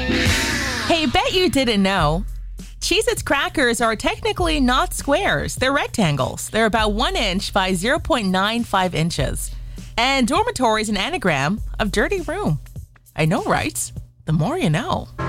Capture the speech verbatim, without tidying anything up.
Hey, bet you didn't know. Cheez-Its crackers are technically not squares. They're rectangles. They're about one inch by zero point nine five inches. And dormitory is an anagram of dirty room. I know, right? The more you know.